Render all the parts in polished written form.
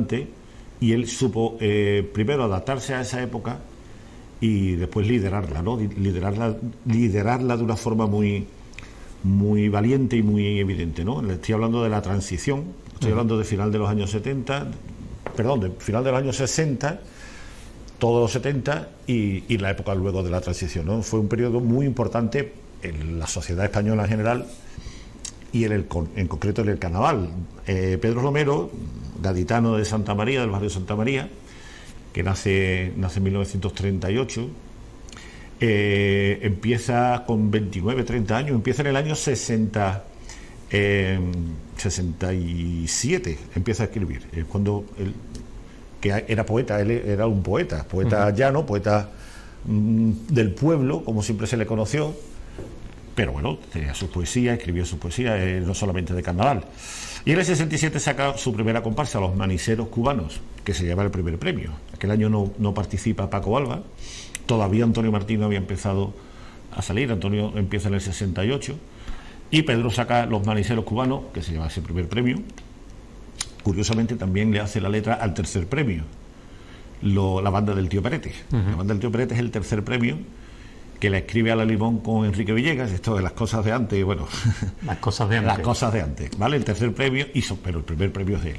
importante, y él supo primero adaptarse a esa época y después liderarla, ¿no? Liderarla de una forma muy, muy valiente y muy evidente, ¿no? Estoy hablando de la transición, estoy hablando de final de los años 70, perdón, de final de los años 60, todos los 70 y la época luego de la transición, ¿no? Fue un periodo muy importante en la sociedad española en general y en concreto en el carnaval. Pedro Romero, gaditano de Santa María, del barrio Santa María, que nace en 1938, empieza con 29, 30 años, empieza en el año 67, empieza a escribir. Es cuando él, que era poeta, él era un poeta llano, poeta del pueblo, como siempre se le conoció, pero bueno, tenía sus poesías, escribió sus poesías, no solamente de carnaval. Y en el 67 saca su primera comparsa, Los Maniseros Cubanos, que se lleva el primer premio. Aquel año no participa Paco Alba, todavía Antonio Martín no había empezado a salir, Antonio empieza en el 68, y Pedro saca Los Maniseros Cubanos, que se lleva ese primer premio. Curiosamente también le hace la letra al tercer premio, la banda del Tío Perete. La banda del Tío Perete es el tercer premio, que la escribe a la Limón con Enrique Villegas, esto de las cosas de antes, bueno, las cosas de antes. Las cosas de antes, ¿vale? El tercer premio pero el primer premio es de él.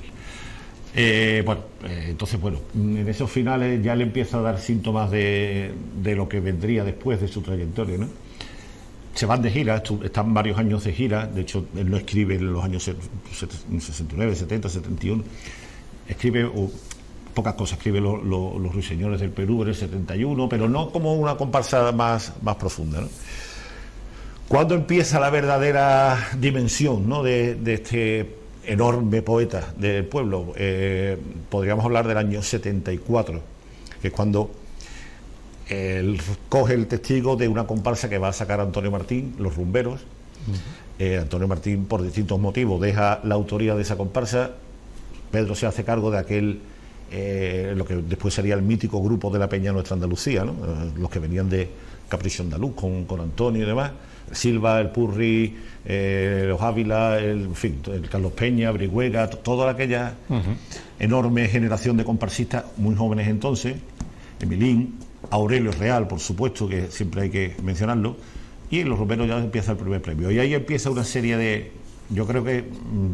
Entonces, en esos finales ya le empieza a dar síntomas de lo que vendría después de su trayectoria, ¿no? Se van de gira, están varios años de gira, de hecho él no escribe en los años 69, 70, 71, escribe pocas cosas, escribe los Ruiseñores del Perú en el 71, pero no como una comparsa más profunda, ¿no? ¿Cuándo empieza la verdadera dimensión, ¿no?, de este enorme poeta del pueblo? Podríamos hablar del año 74, que es cuando él coge el testigo de una comparsa que va a sacar Antonio Martín, Los Rumberos. Antonio Martín, por distintos motivos, deja la autoría de esa comparsa. Pedro se hace cargo de aquel, lo que después sería el mítico grupo de la Peña Nuestra Andalucía, ¿no? Los que venían de Capricho Andaluz con Antonio y demás, Silva, el Purri, los Ávila, el Carlos Peña, Brihuega, toda aquella enorme generación de comparsistas muy jóvenes entonces, Emilín, Aurelio Real, por supuesto, que siempre hay que mencionarlo, y en Los Rumberos ya empieza el primer premio. Y ahí empieza una serie de, yo creo que,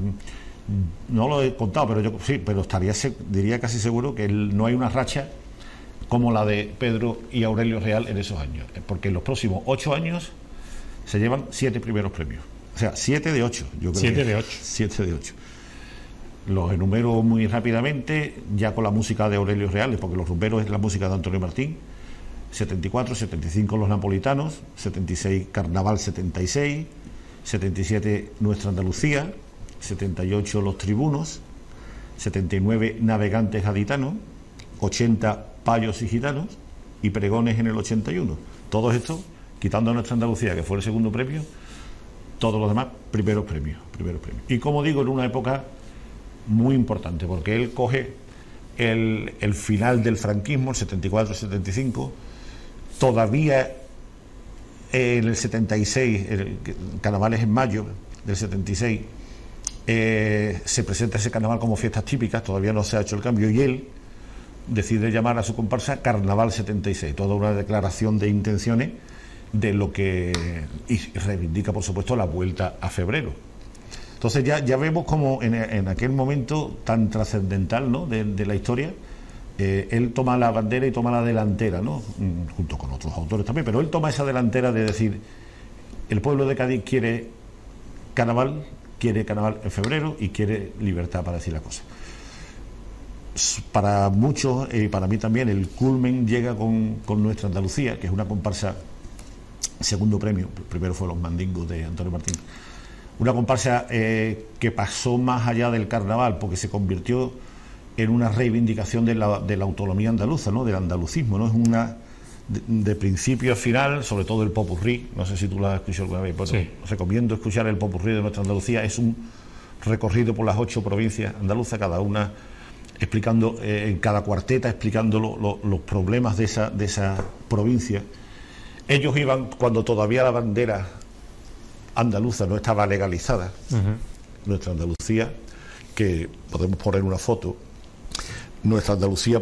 no lo he contado, pero diría casi seguro que no hay una racha como la de Pedro y Aurelio Real en esos años, porque en los próximos 8 años se llevan 7 primeros premios, o sea, 7 de 8, yo creo. 7 de 8. 7 de 8. Los enumero muy rápidamente, ya con la música de Aurelio Real, porque Los Rumberos es la música de Antonio Martín. 74, 75 Los Napolitanos, 76 Carnaval 76, 77 Nuestra Andalucía, 78 Los Tribunos, 79 Navegantes Gaditanos, 80 Payos y Gitanos y Pregones en el 81. Todos estos, quitando a Nuestra Andalucía, que fue el segundo premio, todos los demás primeros premios. Y como digo, en una época muy importante, porque él coge el final del franquismo, el 74-75, todavía en el 76, el carnaval es en mayo del 76, se presenta ese carnaval como fiestas típicas, todavía no se ha hecho el cambio, y él decide llamar a su comparsa Carnaval 76, toda una declaración de intenciones de lo que, y reivindica por supuesto la vuelta a febrero. Entonces ya vemos como en aquel momento tan trascendental, ¿no?, de la historia, él toma la bandera y toma la delantera, ¿no?, junto con otros autores también, pero él toma esa delantera de decir, el pueblo de Cádiz quiere carnaval en febrero y quiere libertad para decir la cosa. Para muchos, y para mí también, el culmen llega con Nuestra Andalucía, que es una comparsa, segundo premio, primero fue Los Mandingos de Antonio Martín, una comparsa que pasó más allá del carnaval, porque se convirtió en una reivindicación de la autonomía andaluza, ¿no?, del andalucismo, ¿no? Es una de principio a final, sobre todo el popurrí, no sé si tú lo has escuchado alguna vez, bueno, sí. Recomiendo escuchar el popurrí de Nuestra Andalucía. Es un recorrido por las 8 provincias andaluzas, cada una explicando, en cada cuarteta explicando los problemas de esa provincia. Ellos iban cuando todavía la bandera andaluza no estaba legalizada, Nuestra Andalucía, que podemos poner una foto. nuestra Andalucía